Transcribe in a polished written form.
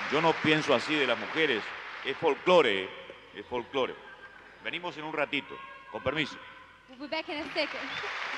Yo no pienso así de las mujeres. Es folclore, es folclore. Venimos en un ratito. Con permiso. We'll be back in a second.